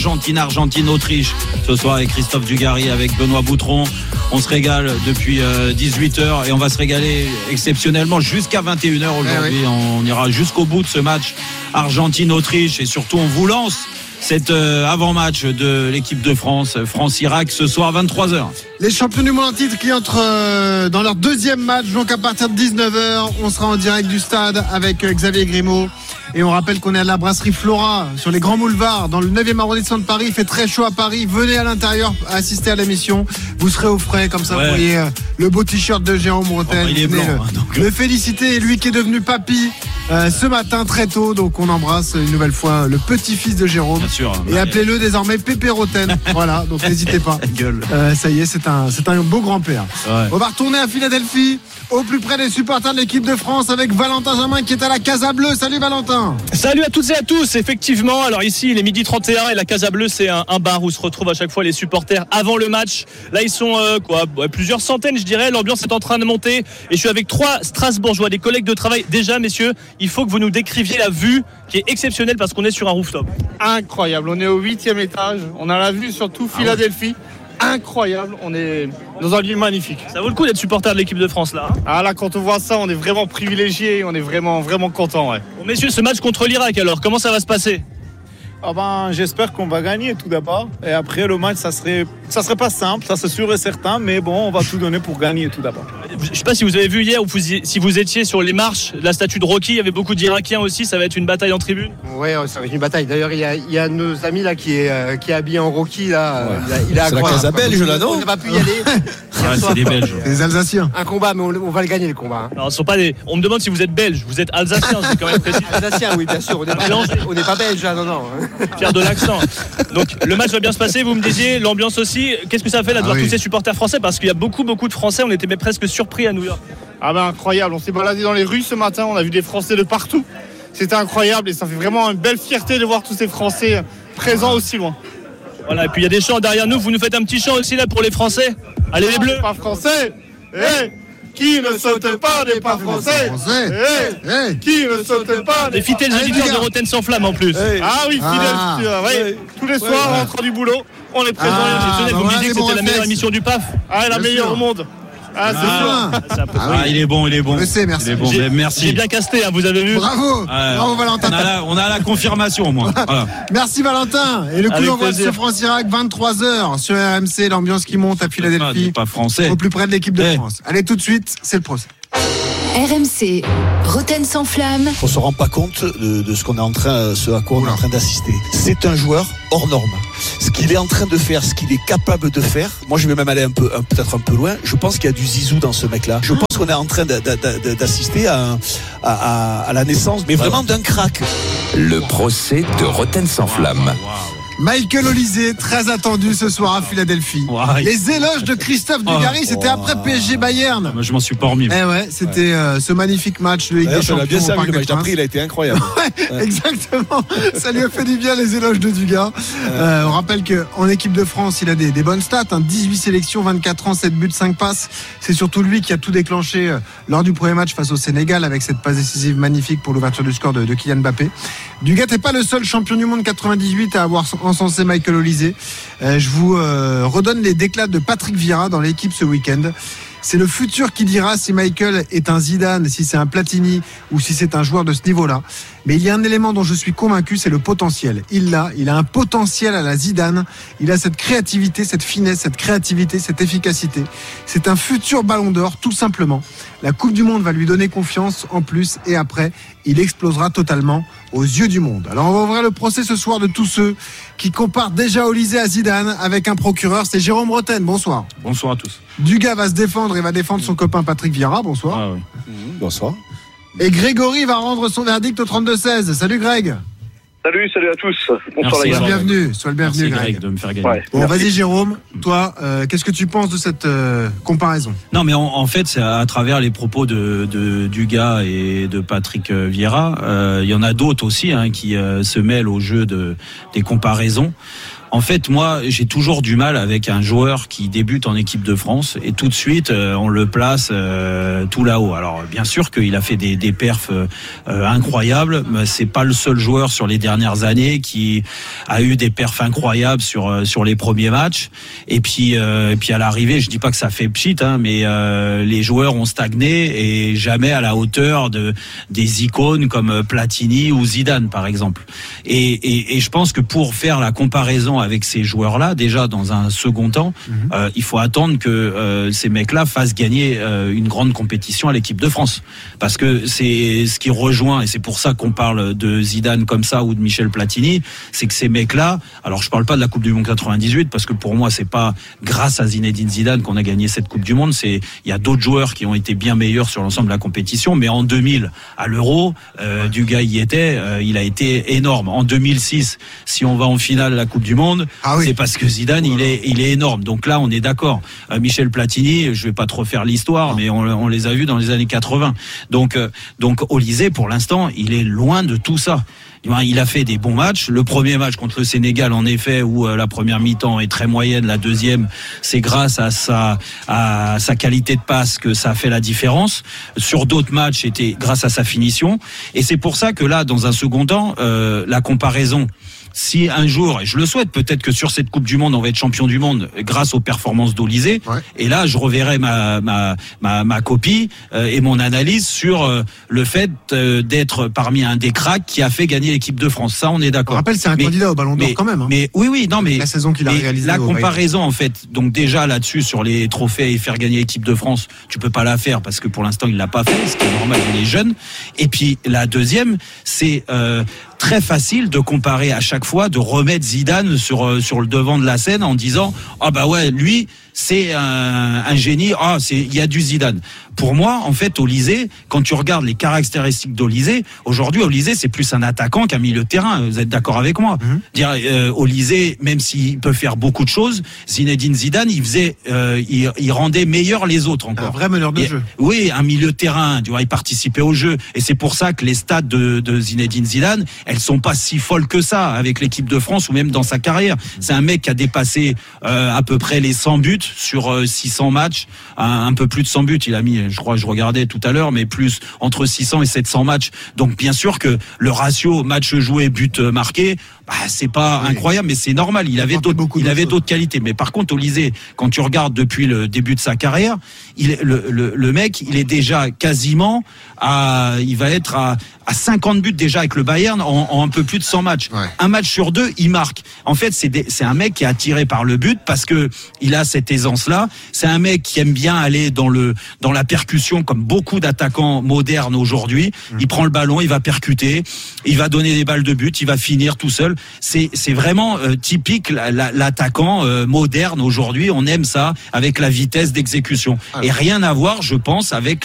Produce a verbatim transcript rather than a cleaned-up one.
Argentine, Argentine, Autriche. Ce soir avec Christophe Dugarry, avec Benoît Boutron. On se régale depuis euh, dix-huit heures et on va se régaler exceptionnellement jusqu'à vingt et une heures aujourd'hui. Eh oui. On ira jusqu'au bout de ce match Argentine-Autriche et surtout on vous lance cet euh, avant-match de l'équipe de France, France-Irak, ce soir vingt-trois heures. Les champions du monde en titre qui entrent euh, dans leur deuxième match, donc à partir de dix-neuf heures, on sera en direct du stade avec euh, Xavier Grimaud. Et on rappelle qu'on est à la brasserie Flora sur les Grands Boulevards dans le neuvième arrondissement de Paris. Il fait très chaud à Paris. Venez à l'intérieur assister à l'émission. Vous serez au frais comme ça. Ouais. Vous voyez euh, le beau t-shirt de Jérôme Rotten. Oh, il est blanc, le, hein, donc... le féliciter, lui qui est devenu papy euh, ce matin très tôt. Donc on embrasse une nouvelle fois le petit-fils de Jérôme. Bien sûr. Et appelez-le désormais Pépé Rotten. Voilà, donc n'hésitez pas. Euh, ça y est, c'est un, c'est un beau grand-père. Ouais. On va retourner à Philadelphie, au plus près des supporters de l'équipe de France, avec Valentin Germain qui est à la Casa Bleue. Salut Valentin. Salut à toutes et à tous, effectivement. Alors ici, il est midi trente et un et la Casa Bleue, c'est un, un bar où se retrouvent à chaque fois les supporters avant le match. Là, ils sont euh, quoi, ouais, plusieurs centaines, je dirais. L'ambiance est en train de monter et je suis avec trois Strasbourgeois, des collègues de travail. Déjà, messieurs, il faut que vous nous décriviez la vue qui est exceptionnelle parce qu'on est sur un rooftop. Incroyable, on est au huitième étage. On a la vue sur tout Philadelphie. Incroyable, on est dans un lieu magnifique. Ça vaut le coup d'être supporter de l'équipe de France là. Ah là, quand on voit ça, on est vraiment privilégié, on est vraiment vraiment content, ouais. Bon, messieurs, ce match contre l'Irak alors, comment ça va se passer? Ah ben, j'espère qu'on va gagner tout d'abord. Et après le match, ça serait, ça serait pas simple, ça c'est sûr et certain, mais bon, on va tout donner pour gagner tout d'abord. Je sais pas si vous avez vu hier ou si vous étiez sur les marches de la statue de Rocky, il y avait beaucoup d'Irakiens aussi, ça va être une bataille en tribune. Ouais, ça va être une bataille. D'ailleurs, il y a, il y a nos amis là qui est, euh, qui est habillé en Rocky là. Ouais. Il a, il a c'est la Casa belge là, non? On n'a pas pu y aller. Ouais, c'est des Belges. Des Alsaciens. Un combat, mais on, on va le gagner le combat. Hein. Non, ce sont pas des... On me demande si vous êtes belge, vous êtes alsacien, c'est quand même précis. Alsacien, oui, bien sûr. On n'est pas, on n'est pas belge, là, non, non. Fier de l'accent. Donc le match va bien se passer, vous me disiez, l'ambiance aussi. Qu'est-ce que ça fait là de voir ah, oui. tous ces supporters français? Parce qu'il y a beaucoup, beaucoup de Français, on était même presque surpris à New York. Ah ben incroyable, on s'est baladé dans les rues ce matin, on a vu des Français de partout. C'était incroyable et ça fait vraiment une belle fierté de voir tous ces Français présents aussi loin. Voilà, et puis il y a des chants derrière nous, vous nous faites un petit chant aussi là pour les Français. Allez les Bleus. Pas français. Hey, qui ne saute pas n'est pas français. Hey, hey, qui ne saute pas n'est pas fidèles auditeurs de Rotten sans flamme en plus. Hey. Ah oui, fidèles, ah. ouais. Ouais. Tous les soirs ouais, ouais. en rentrant du boulot, on est présents. Ah, vous me disiez que c'était la meilleure émission du P A F. Ah, la meilleure au monde. Ah, c'est ah, ah, ah oui. Il est bon, il est bon. Je sais, merci. Il est bon, j'ai, merci. J'ai bien casté, hein, vous avez vu. Bravo, euh, bravo Valentin. On a, la, on a la confirmation, moi. Voilà. Merci Valentin. Et le coup d'envoi de ce France-Irak, vingt-trois heures sur R M C, l'ambiance qui monte à Philadelphie. Pas, pas français. Au plus près de l'équipe de hey. France. Allez, tout de suite, c'est le procès. R M C, Rotten sans flamme. On se rend pas compte de, de ce qu'on est en train, ce à quoi on est en train d'assister. C'est un joueur hors norme. Ce qu'il est en train de faire, ce qu'il est capable de faire. Moi, je vais même aller un peu, un, peut-être un peu loin. Je pense qu'il y a du zizou dans ce mec-là. Je pense qu'on est en train de, de, de, d'assister à, un, à, à, à la naissance, mais vraiment d'un crack. Le procès de Rotten sans flamme. Michael Olysée, très attendu ce soir à Philadelphie. Wow. Les éloges de Christophe Dugarry, oh, c'était oh. après P S G Bayern. Moi, je m'en suis pas remis. Eh ouais, c'était ouais. Euh, ce magnifique match de Ligue des Champions. Bien servi, le match d'après, il a été incroyable. ouais, ouais. Exactement. Ça lui a fait du bien les éloges de Dugas. Euh, on rappelle qu'en équipe de France, il a des, des bonnes stats. Hein, dix-huit sélections, vingt-quatre ans, sept buts, cinq passes. C'est surtout lui qui a tout déclenché euh, lors du premier match face au Sénégal avec cette passe décisive magnifique pour l'ouverture du score de, de Kylian Mbappé. Dugas n'est pas le seul champion du monde quatre-vingt-dix-huit à avoir encensé Michael Olysée. Euh, je vous euh, redonne les déclats de Patrick Vieira dans l'équipe ce week-end. C'est le futur qui dira si Michael est un Zidane, si c'est un Platini ou si c'est un joueur de ce niveau-là. Mais il y a un élément dont je suis convaincu, c'est le potentiel. Il l'a, il a un potentiel à la Zidane. Il a cette créativité, cette finesse, cette créativité, cette efficacité. C'est un futur ballon d'or, tout simplement. La Coupe du Monde va lui donner confiance en plus et après, il explosera totalement aux yeux du monde. Alors on va ouvrir le procès ce soir de tous ceux qui comparent déjà Olysée à Zidane avec un procureur. C'est Jérôme Rotten, bonsoir. Bonsoir à tous. Dugas va se défendre et va défendre son copain Patrick Vieira, bonsoir. Ah oui. Mmh, bonsoir. Et Grégory va rendre son verdict au trente-deux seize. Salut Greg. Salut, salut à tous. Bonsoir les gars. Sois le bienvenu, sois le bienvenu Merci, Greg. Greg de me faire gagner. Ouais, bon, merci. Vas-y Jérôme, toi, euh, qu'est-ce que tu penses de cette euh, comparaison ? Non, mais en, en fait, c'est à, à travers les propos de, de Dugas et de Patrick Vieira. Il euh, y en a d'autres aussi hein, qui euh, se mêlent au jeu de, des comparaisons. En fait, moi, j'ai toujours du mal avec un joueur qui débute en équipe de France et tout de suite, euh, on le place euh, tout là-haut. Alors, bien sûr qu'il a fait des, des perfs euh, incroyables, mais c'est pas le seul joueur sur les dernières années qui a eu des perfs incroyables sur euh, sur les premiers matchs. Et puis, euh, et puis à l'arrivée, je dis pas que ça fait pchit, hein, mais euh, les joueurs ont stagné et jamais à la hauteur de des icônes comme Platini ou Zidane, par exemple. Et, et, et je pense que pour faire la comparaison avec ces joueurs-là, déjà dans un second temps, mmh. euh, il faut attendre que euh, ces mecs-là fassent gagner euh, une grande compétition à l'équipe de France, parce que c'est ce qui rejoint, et c'est pour ça qu'on parle de Zidane comme ça ou de Michel Platini, c'est que ces mecs-là, alors je parle pas de la Coupe du Monde quatre-vingt-dix-huit, parce que pour moi c'est pas grâce à Zinedine Zidane qu'on a gagné cette Coupe du Monde, c'est il y a d'autres joueurs qui ont été bien meilleurs sur l'ensemble de la compétition, mais en deux mille à l'Euro, euh, Dugas y était, euh, il a été énorme. En deux mille six, si on va en finale de la Coupe du Monde, ah oui. c'est parce que Zidane il est il est énorme. Donc là on est d'accord. Euh, Michel Platini, je vais pas trop faire l'histoire, mais on, on les a vus dans les années quatre-vingts. Donc euh, donc Olysée pour l'instant, il est loin de tout ça. Il a fait des bons matchs. Le premier match contre le Sénégal, en effet, où la première mi-temps est très moyenne, la deuxième, c'est grâce à sa à sa qualité de passe que ça a fait la différence. Sur d'autres matchs, c'était grâce à sa finition. Et c'est pour ça que là, dans un second temps, euh, la comparaison. Si un jour, et je le souhaite, peut-être que sur cette Coupe du Monde, on va être champion du monde grâce aux performances d'Olysée. Ouais. Et là, je reverrai ma ma ma, ma copie euh, et mon analyse sur euh, le fait euh, d'être parmi un des cracks qui a fait gagner l'équipe de France. Ça, on est d'accord. On rappelle, c'est un mais, candidat au Ballon d'Or mais, quand même. Hein. Mais oui, oui, non, mais la saison qu'il a réalisée. La comparaison, en fait, donc déjà là-dessus sur les trophées et faire gagner l'équipe de France, tu peux pas la faire parce que pour l'instant il l'a pas fait, ce qui est normal, il est jeune. Et puis la deuxième, c'est euh, très facile de comparer à chaque fois, de remettre Zidane sur sur le devant de la scène en disant ah bah ouais, lui c'est un, un génie, ah c'est il y a du Zidane. Pour moi, en fait, Olysée, quand tu regardes les caractéristiques d'Olysée, aujourd'hui Olysée c'est plus un attaquant qu'un milieu de terrain. Vous êtes d'accord avec moi? Mmh. Dire euh, Olysée, même s'il peut faire beaucoup de choses, Zinedine Zidane, il faisait, euh, il, il rendait meilleur les autres encore. Un vrai meneur de et, jeu. Oui, un milieu de terrain. Tu vois, il participait au jeu, et c'est pour ça que les stats de, de Zinedine Zidane, elles sont pas si folles que ça avec l'équipe de France ou même dans sa carrière. C'est un mec qui a dépassé euh, à peu près les cent buts sur euh, six cents matchs, un, un peu plus de cent buts. Il a mis, je crois, je regardais tout à l'heure, mais plus entre six cents et sept cents matchs. Donc bien sûr que le ratio match joué but marqué, bah, c'est pas oui. incroyable, mais c'est normal. Il avait d'autres, il avait d'autres qualités. Mais par contre, Olysée, quand tu regardes depuis le début de sa carrière, il, le, le, le mec, il est déjà quasiment à, il va être à, à cinquante buts déjà avec le Bayern en, en un peu plus de cent matchs. Ouais. Un match sur deux, il marque. En fait, c'est, des, c'est un mec qui est attiré par le but parce que il a cette aisance-là. C'est un mec qui aime bien aller dans le, dans la percussion comme beaucoup d'attaquants modernes aujourd'hui. Mmh. Il prend le ballon, il va percuter, il va donner des balles de but, il va finir tout seul. C'est, c'est vraiment euh, typique la, la, l'attaquant euh, moderne aujourd'hui. On aime ça avec la vitesse d'exécution. Ah, et rien à voir, je pense, avec